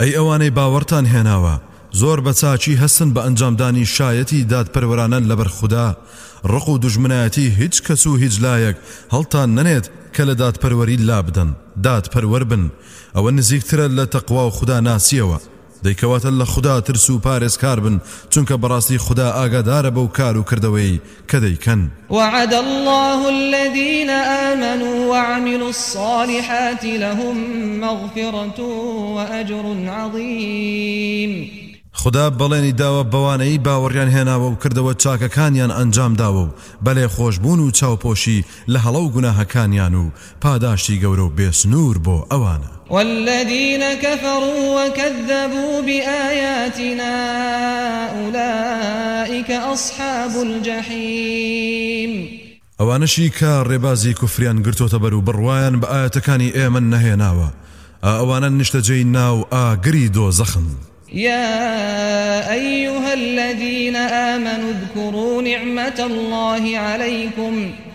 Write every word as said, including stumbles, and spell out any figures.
ئەی ئەوانەی باوەڕتان هێناوە زۆر بە چاچی هەستن بە ئەنجامدانی شایەتی دادپەروەرانە لەبەر خوددا ڕق و دوژمنایەتی هیچ کەس و هیچ لایەک هەڵتان نەنێت کە لە دادپەروەری لا بدەن دادپەروەر بن ئەوە نزیکترە لە تەقوا و خوددا ناسیەوە دەیکەواتە لە خوددا ترس و پارێزکار بن چونکە بەڕاستی خوددا ئاگادارە بەو کار و کردەوەی کە دەیکەن. وعد الله الذين آمنوا وعملوا الصالحات لهم مغفرة وأجر عظيم. خدا بەڵێنی داوە بەوانەی باوەڕیان هێناوە و کردەوە چاکەکانیان ئەنجام داوە و بەلێ خۆشبوون و چاوپۆشی لە هەڵە و گوناهەکانیان و پاداشتی گەورە و بێسنوور بۆ ئەوانە. والذين كفروا وكذبوا بآياتنا أولئك أصحاب الجحيم. ئەوانەشی کە ڕێبازی کوفریان گرتۆتە بەر و بڕوایان بە ئاەتەکانی ئێمە نەهێناوە ئەوانە نیشتەجێی ناو ئاگری دۆزەخن. يا أيها الذين آمنوا اذكروا نعمة الله عليكم